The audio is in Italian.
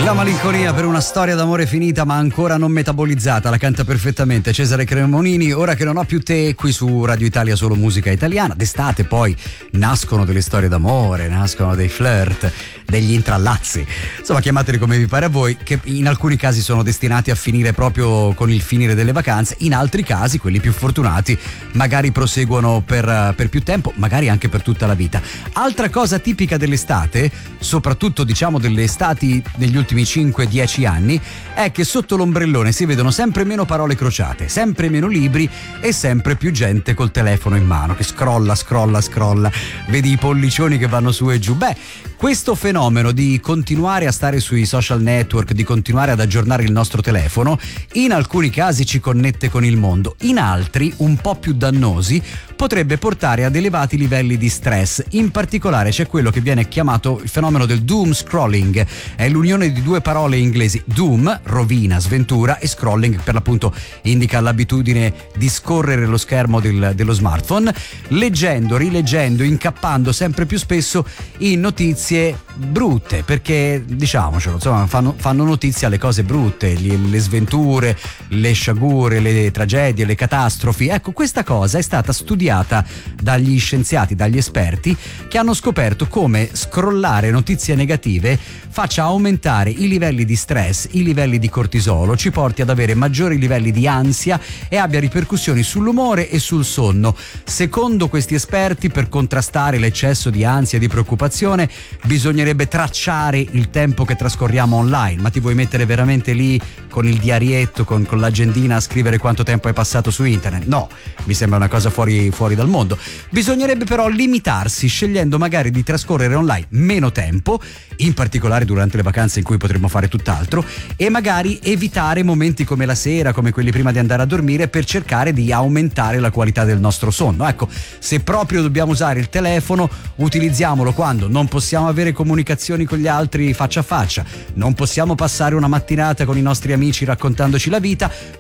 La malinconia per una storia d'amore finita ma ancora non metabolizzata, la canta perfettamente Cesare Cremonini. Ora che non ho più te, qui su Radio Italia solo musica italiana. D'estate poi nascono delle storie d'amore, nascono dei flirt, degli intrallazzi, insomma chiamateli come vi pare a voi, che in alcuni casi sono destinati a finire proprio con il finire delle vacanze, in altri casi, quelli più fortunati, magari proseguono per più tempo, magari anche per tutta la vita. Altra cosa tipica dell'estate, soprattutto diciamo delle estati negli ultimi 5-10 anni, è che sotto l'ombrellone si vedono sempre meno parole crociate, sempre meno libri e sempre più gente col telefono in mano che scrolla, vedi i pollicioni che vanno su e giù. Beh, questo fenomeno di continuare a stare sui social network, di continuare ad aggiornare il nostro telefono, in alcuni casi ci connette con il mondo, in altri, un po' più dannosi, potrebbe portare ad elevati livelli di stress. In particolare c'è quello che viene chiamato il fenomeno del doom scrolling. È l'unione di due parole inglesi: doom, rovina, sventura, e scrolling per l'appunto indica l'abitudine di scorrere lo schermo dello smartphone, leggendo, rileggendo, incappando sempre più spesso in notizie brutte, perché diciamocelo, insomma, fanno notizia le cose brutte, le sventure, le sciagure, le tragedie, le catastrofi. Ecco, questa cosa è stata studiata dagli scienziati, dagli esperti, che hanno scoperto come scrollare notizie negative faccia aumentare i livelli di stress, i livelli di cortisolo, ci porti ad avere maggiori livelli di ansia e abbia ripercussioni sull'umore e sul sonno. Secondo questi esperti, per contrastare l'eccesso di ansia e di preoccupazione bisognerebbe tracciare il tempo che trascorriamo online. Ma ti vuoi mettere veramente lì con il diarietto, con l'agendina a scrivere quanto tempo hai passato su internet? No, mi sembra una cosa fuori dal mondo. Bisognerebbe però limitarsi, scegliendo magari di trascorrere online meno tempo, in particolare durante le vacanze in cui potremmo fare tutt'altro, e magari evitare momenti come la sera, come quelli prima di andare a dormire, per cercare di aumentare la qualità del nostro sonno. Ecco, se proprio dobbiamo usare il telefono, utilizziamolo quando non possiamo avere comunicazioni con gli altri faccia a faccia, non possiamo passare una mattinata con i nostri amici raccontandoci la vita,